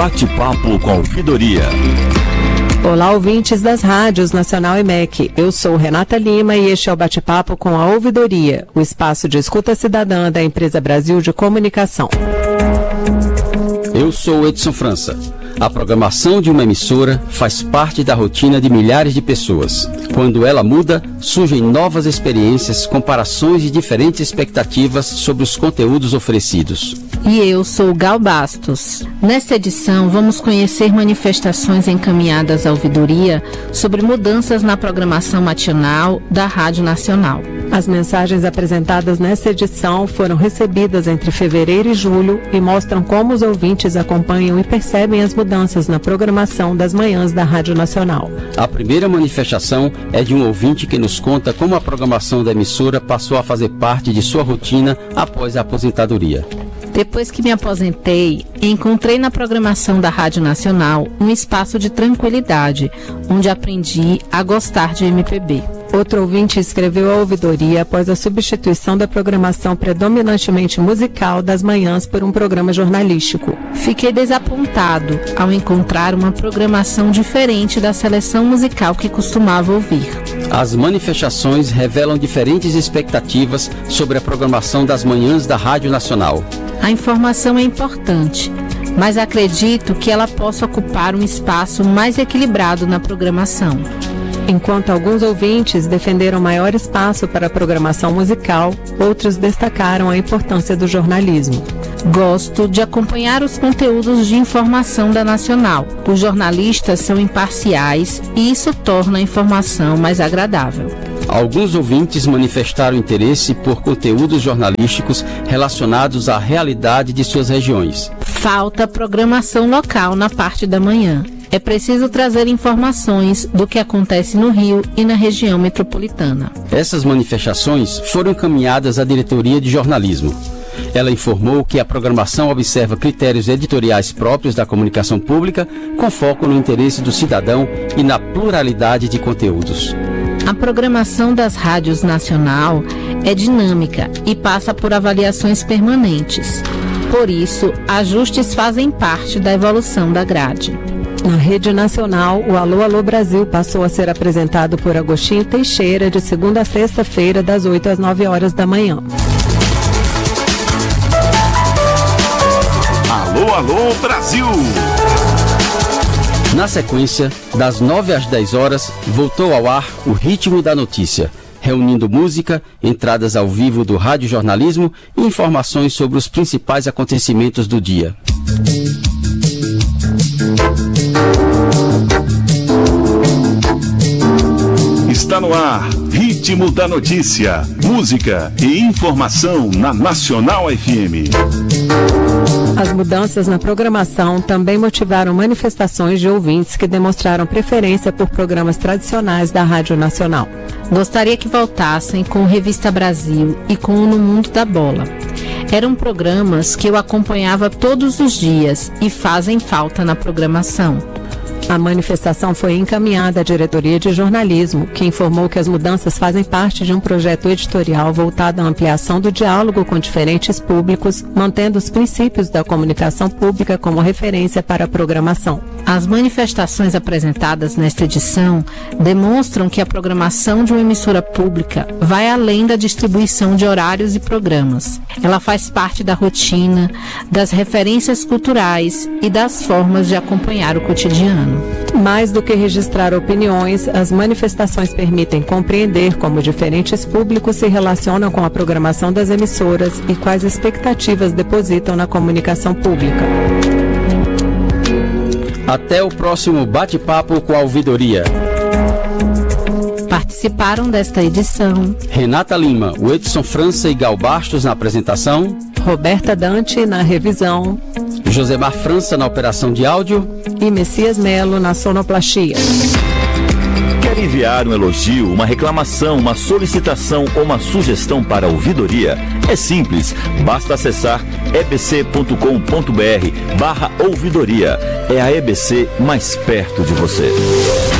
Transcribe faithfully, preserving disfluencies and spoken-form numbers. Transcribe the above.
Bate-papo com a ouvidoria. Olá, ouvintes das rádios Nacional e M E C. Eu sou Renata Lima e este é o Bate-papo com a Ouvidoria, o espaço de escuta cidadã da Empresa Brasil de Comunicação. Eu sou Edson França. A programação de uma emissora faz parte da rotina de milhares de pessoas. Quando ela muda, surgem novas experiências, comparações e diferentes expectativas sobre os conteúdos oferecidos. E eu sou Gal Bastos. Nesta edição, vamos conhecer manifestações encaminhadas à ouvidoria sobre mudanças na programação matinal da Rádio Nacional. As mensagens apresentadas nesta edição foram recebidas entre fevereiro e julho e mostram como os ouvintes acompanham e percebem as mudanças na programação das manhãs da Rádio Nacional. A primeira manifestação é de um ouvinte que nos conta como a programação da emissora passou a fazer parte de sua rotina após a aposentadoria. Depois que me aposentei, encontrei na programação da Rádio Nacional um espaço de tranquilidade, onde aprendi a gostar de M P B. Outro ouvinte escreveu a ouvidoria após a substituição da programação predominantemente musical das manhãs por um programa jornalístico. Fiquei desapontado ao encontrar uma programação diferente da seleção musical que costumava ouvir. As manifestações revelam diferentes expectativas sobre a programação das manhãs da Rádio Nacional. A informação é importante, mas acredito que ela possa ocupar um espaço mais equilibrado na programação. Enquanto alguns ouvintes defenderam maior espaço para a programação musical, outros destacaram a importância do jornalismo. Gosto de acompanhar os conteúdos de informação da Nacional. Os jornalistas são imparciais e isso torna a informação mais agradável. Alguns ouvintes manifestaram interesse por conteúdos jornalísticos relacionados à realidade de suas regiões. Falta programação local na parte da manhã. É preciso trazer informações do que acontece no Rio e na região metropolitana. Essas manifestações foram encaminhadas à diretoria de jornalismo. Ela informou que a programação observa critérios editoriais próprios da comunicação pública, com foco no interesse do cidadão e na pluralidade de conteúdos. A programação das rádios nacional é dinâmica e passa por avaliações permanentes. Por isso, ajustes fazem parte da evolução da grade. Na rede nacional, o Alô Alô Brasil passou a ser apresentado por Agostinho Teixeira de segunda a sexta-feira, das oito às nove horas da manhã. Alô Alô Brasil! Na sequência, das nove às dez horas, voltou ao ar o Ritmo da Notícia, reunindo música, entradas ao vivo do radiojornalismo e informações sobre os principais acontecimentos do dia. Está no ar, Ritmo da Notícia, música e informação na Nacional F M. As mudanças na programação também motivaram manifestações de ouvintes que demonstraram preferência por programas tradicionais da Rádio Nacional. Gostaria que voltassem com Revista Brasil e com o No Mundo da Bola. Eram programas que eu acompanhava todos os dias e fazem falta na programação. A manifestação foi encaminhada à diretoria de jornalismo, que informou que as mudanças fazem parte de um projeto editorial voltado à ampliação do diálogo com diferentes públicos, mantendo os princípios da comunicação pública como referência para a programação. As manifestações apresentadas nesta edição demonstram que a programação de uma emissora pública vai além da distribuição de horários e programas. Ela faz parte da rotina, das referências culturais e das formas de acompanhar o cotidiano. Mais do que registrar opiniões, as manifestações permitem compreender como diferentes públicos se relacionam com a programação das emissoras e quais expectativas depositam na comunicação pública. Até o próximo bate-papo com a ouvidoria. Participaram desta edição Renata Lima, o Edson França e Gal Bastos na apresentação, Roberta Dante na revisão, Josemar França na operação de áudio e Messias Melo na sonoplastia. Quer enviar um elogio, uma reclamação, uma solicitação ou uma sugestão para a ouvidoria? É simples, basta acessar ebc.com.br barra ouvidoria. É a E B C mais perto de você.